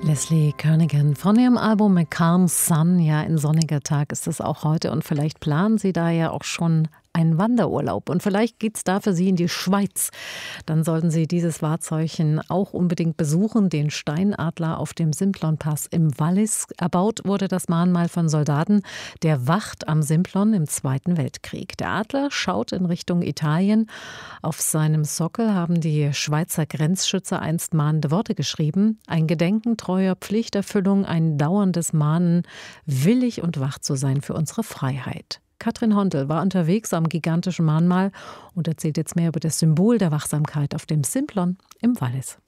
Leslie Kernaghan von ihrem Album A Calm Sun. Ja, ein sonniger Tag ist es auch heute und vielleicht planen Sie da ja auch schon einen Wanderurlaub und vielleicht geht es da für Sie in die Schweiz. Dann sollten Sie dieses Wahrzeichen auch unbedingt besuchen, den Steinadler auf dem Simplonpass im Wallis. Erbaut wurde das Mahnmal von Soldaten der Wacht am Simplon im Zweiten Weltkrieg. Der Adler schaut in Richtung Italien. Auf seinem Sockel haben die Schweizer Grenzschützer einst mahnende Worte geschrieben. Ein Gedenken treuer Pflichterfüllung, ein dauerndes Mahnen, willig und wach zu sein für unsere Freiheit. Katrin Hondel war unterwegs am gigantischen Mahnmal und erzählt jetzt mehr über das Symbol der Wachsamkeit auf dem Simplon im Wallis.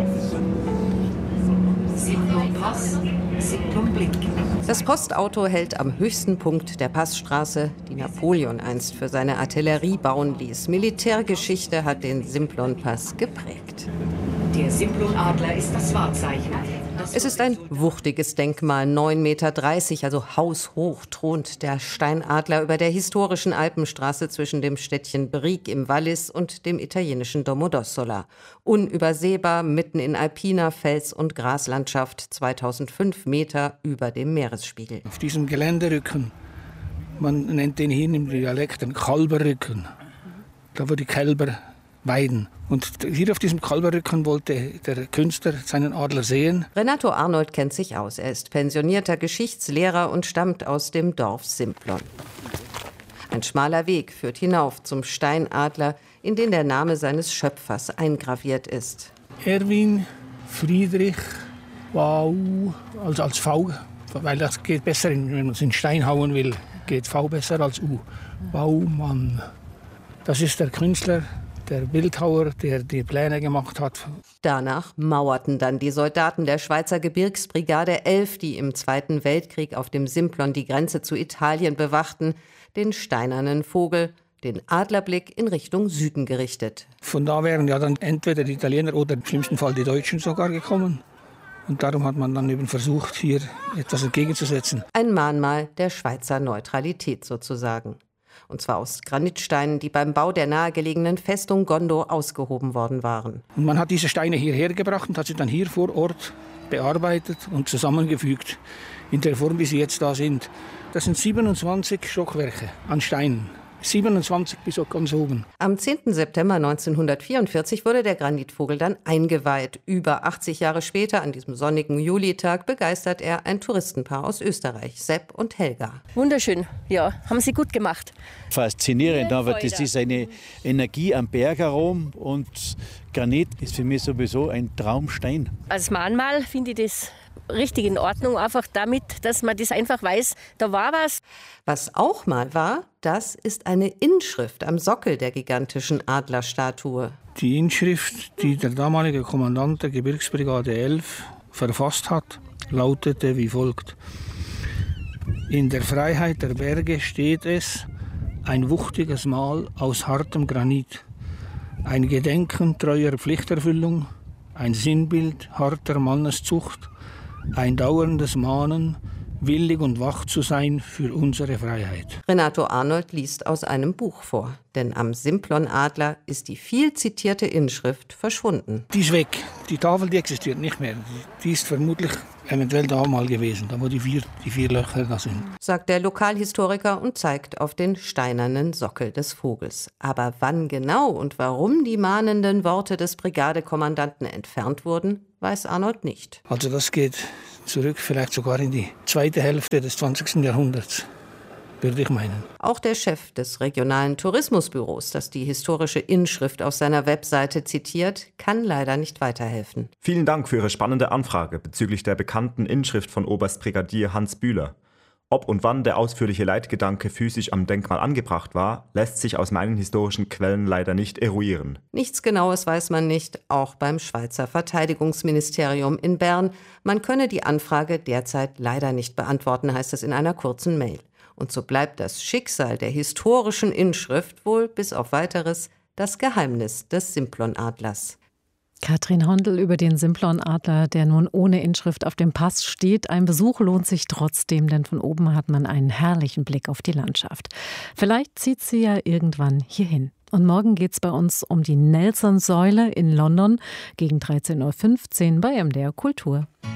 Das Postauto hält am höchsten Punkt der Passstraße, die Napoleon einst für seine Artillerie bauen ließ. Militärgeschichte hat den Simplon-Pass geprägt. Der Simplon-Adler ist das Wahrzeichen. Es ist ein wuchtiges Denkmal, 9,30 Meter, also haushoch thront der Steinadler über der historischen Alpenstraße zwischen dem Städtchen Brieg im Wallis und dem italienischen Domodossola. Unübersehbar mitten in alpiner Fels- und Graslandschaft, 2005 Meter über dem Meeresspiegel. Auf diesem Geländerücken, man nennt den hier im Dialekt den Kalberrücken, da wo die Kälber weiden. Und hier auf diesem Kalberrücken wollte der Künstler seinen Adler sehen. Renato Arnold kennt sich aus. Er ist pensionierter Geschichtslehrer und stammt aus dem Dorf Simplon. Ein schmaler Weg führt hinauf zum Steinadler, in den der Name seines Schöpfers eingraviert ist. Erwin Friedrich Wow, also als V, weil das geht besser, wenn man es in Stein hauen will, geht V besser als U. Baumann. Das ist der Künstler, der Bildhauer, der die Pläne gemacht hat. Danach mauerten dann die Soldaten der Schweizer Gebirgsbrigade 11, die im Zweiten Weltkrieg auf dem Simplon die Grenze zu Italien bewachten, den steinernen Vogel, den Adlerblick in Richtung Süden gerichtet. Von da wären ja dann entweder die Italiener oder im schlimmsten Fall die Deutschen sogar gekommen. Und darum hat man dann eben versucht, hier etwas entgegenzusetzen. Ein Mahnmal der Schweizer Neutralität sozusagen. Und zwar aus Granitsteinen, die beim Bau der nahegelegenen Festung Gondo ausgehoben worden waren. Und man hat diese Steine hierher gebracht und hat sie dann hier vor Ort bearbeitet und zusammengefügt, in der Form, wie sie jetzt da sind. Das sind 27 Stockwerke an Steinen. 27 bis ganz oben. Am 10. September 1944 wurde der Granitvogel dann eingeweiht. Über 80 Jahre später, an diesem sonnigen Julitag, begeistert er ein Touristenpaar aus Österreich, Sepp und Helga. Wunderschön, ja, haben Sie gut gemacht. Faszinierend, aber das ist eine Energie am Berg herum und Granit ist für mich sowieso ein Traumstein. Als Mahnmal finde ich das richtig in Ordnung, einfach damit, dass man das einfach weiß, da war was. Was auch mal war, das ist eine Inschrift am Sockel der gigantischen Adlerstatue. Die Inschrift, die der damalige Kommandant der Gebirgsbrigade 11 verfasst hat, lautete wie folgt: In der Freiheit der Berge steht es, ein wuchtiges Mal aus hartem Granit, ein Gedenken treuer Pflichterfüllung, ein Sinnbild harter Manneszucht, ein dauerndes Mahnen, willig und wach zu sein für unsere Freiheit. Renato Arnold liest aus einem Buch vor. Denn am Simplon-Adler ist die viel zitierte Inschrift verschwunden. Die ist weg. Die Tafel, die existiert nicht mehr. Die ist vermutlich eventuell da mal gewesen, da wo die vier Löcher da sind. Sagt der Lokalhistoriker und zeigt auf den steinernen Sockel des Vogels. Aber wann genau und warum die mahnenden Worte des Brigadekommandanten entfernt wurden, weiß Arnold nicht. Also das geht zurück vielleicht sogar in die zweite Hälfte des 20. Jahrhunderts, würde ich meinen. Auch der Chef des regionalen Tourismusbüros, das die historische Inschrift auf seiner Webseite zitiert, kann leider nicht weiterhelfen. Vielen Dank für Ihre spannende Anfrage bezüglich der bekannten Inschrift von Oberstbrigadier Hans Bühler. Ob und wann der ausführliche Leitgedanke physisch am Denkmal angebracht war, lässt sich aus meinen historischen Quellen leider nicht eruieren. Nichts Genaues weiß man nicht, auch beim Schweizer Verteidigungsministerium in Bern. Man könne die Anfrage derzeit leider nicht beantworten, heißt es in einer kurzen Mail. Und so bleibt das Schicksal der historischen Inschrift wohl bis auf Weiteres das Geheimnis des Simplon-Adlers. Katrin Hondel über den Simplon-Adler, der nun ohne Inschrift auf dem Pass steht. Ein Besuch lohnt sich trotzdem, denn von oben hat man einen herrlichen Blick auf die Landschaft. Vielleicht zieht sie ja irgendwann hierhin. Und morgen geht es bei uns um die Nelson-Säule in London gegen 13.15 Uhr bei MDR Kultur.